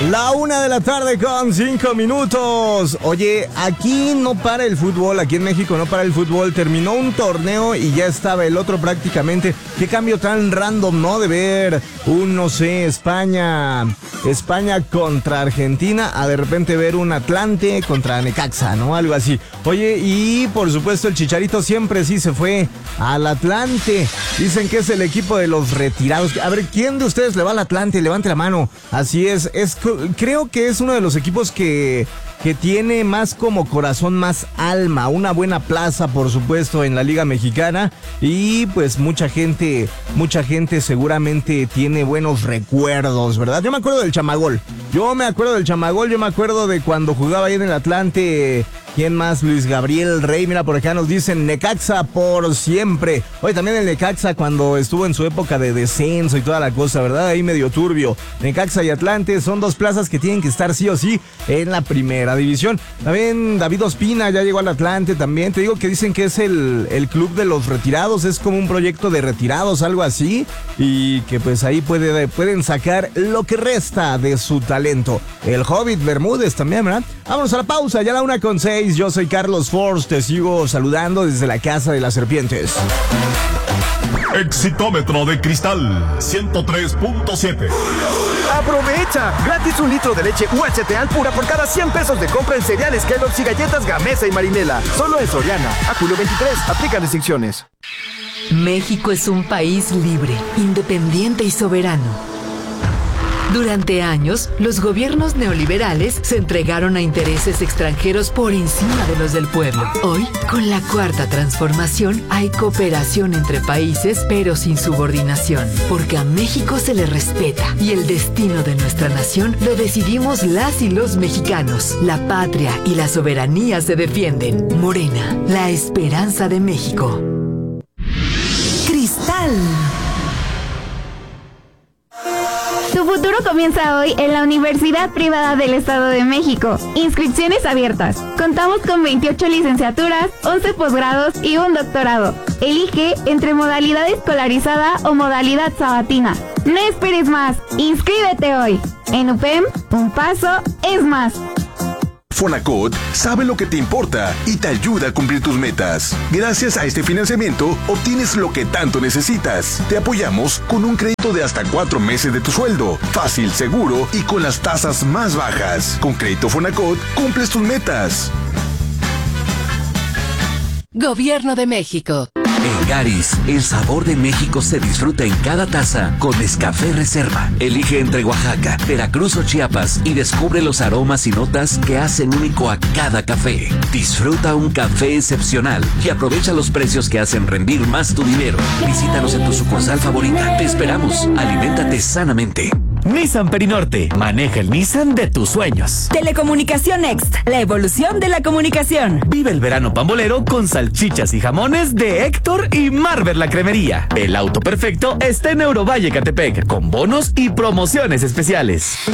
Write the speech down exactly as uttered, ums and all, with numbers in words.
La una de la tarde con cinco minutos. Oye, aquí no para el fútbol, aquí en México no para el fútbol. Terminó un torneo y ya estaba el otro prácticamente. Qué cambio tan random, ¿no? De ver un, no sé, España, España contra Argentina, a de repente ver un Atlante contra Necaxa, ¿no? Algo así. Oye, y por supuesto el Chicharito siempre sí se fue al Atlante. Dicen que es el equipo de los retirados. A ver, ¿quién de ustedes le va al Atlante? Levante la mano. Así es, es creo que es uno de los equipos que, que tiene más como corazón, más alma, una buena plaza, por supuesto, en la Liga Mexicana, y pues mucha gente, mucha gente seguramente tiene buenos recuerdos, ¿verdad? Yo me acuerdo del Chamagol, yo me acuerdo del Chamagol, yo me acuerdo de cuando jugaba ahí en el Atlante. ¿Quién más? Luis Gabriel Rey, mira, por acá nos dicen Necaxa por siempre. Oye, también el Necaxa cuando estuvo en su época de descenso y toda la cosa, ¿verdad? Ahí medio turbio. Necaxa y Atlante son dos plazas que tienen que estar sí o sí en la primera división. También David Ospina ya llegó al Atlante también. Te digo que dicen que es el, el club de los retirados, es como un proyecto de retirados, algo así. Y que pues ahí puede, pueden sacar lo que resta de su talento. El Hobbit Bermúdez también, ¿verdad? Vámonos a la pausa, ya la una con seis. Yo soy Carlos Force, te sigo saludando desde la Casa de las Serpientes. Exitómetro de Cristal ciento tres punto siete. ¡Aprovecha! Gratis un litro de leche U H T Alpura por cada cien pesos de compra en cereales Kellogg's y galletas Gamesa y Marinela. Solo en Soriana. A julio veintitrés. Aplican restricciones. México es un país libre, independiente y soberano. Durante años, los gobiernos neoliberales se entregaron a intereses extranjeros por encima de los del pueblo. Hoy, con la cuarta transformación, hay cooperación entre países, pero sin subordinación, porque a México se le respeta y el destino de nuestra nación lo decidimos las y los mexicanos. La patria y la soberanía se defienden. Morena, la esperanza de México. Cristal. Tu futuro comienza hoy en la Universidad Privada del Estado de México. Inscripciones abiertas. Contamos con veintiocho licenciaturas, once posgrados y un doctorado. Elige entre modalidad escolarizada o modalidad sabatina. No esperes más. Inscríbete hoy. En U P E M, un paso es más. Fonacot sabe lo que te importa y te ayuda a cumplir tus metas. Gracias a este financiamiento, obtienes lo que tanto necesitas. Te apoyamos con un crédito de hasta cuatro meses de tu sueldo. Fácil, seguro y con las tasas más bajas. Con Crédito Fonacot, cumples tus metas. Gobierno de México. En Garis, el sabor de México se disfruta en cada taza con Nescafé Reserva. Elige entre Oaxaca, Veracruz o Chiapas y descubre los aromas y notas que hacen único a cada café. Disfruta un café excepcional y aprovecha los precios que hacen rendir más tu dinero. Visítanos en tu sucursal favorita. Te esperamos. Aliméntate sanamente. Nissan Perinorte. Maneja el Nissan de tus sueños. Telecomunicación Next. La evolución de la comunicación. Vive el verano pambolero con salchichas y jamones de Héctor y Marvel la Cremería. El auto perfecto está en Eurovalle Catepec con bonos y promociones especiales.